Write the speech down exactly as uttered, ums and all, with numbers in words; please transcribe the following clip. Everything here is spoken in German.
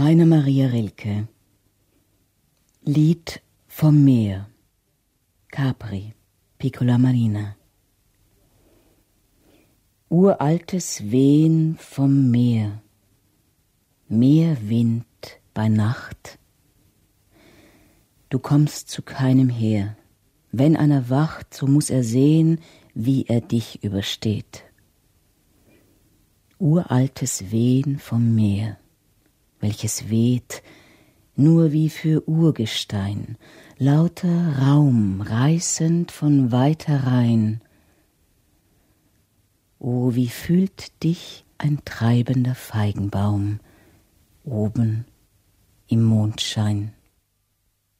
Rainer Maria Rilke. Lied vom Meer. Capri, Piccola Marina. Uraltes Wehen vom Meer, Meerwind bei Nacht. Du kommst zu keinem her. Wenn einer wacht, so muß er sehen, wie er dich übersteht. Uraltes Wehen vom Meer, welches weht nur wie für Urgestein, lauter Raum reißend von weiter Rhein. O, wie fühlt dich ein treibender Feigenbaum oben im Mondschein.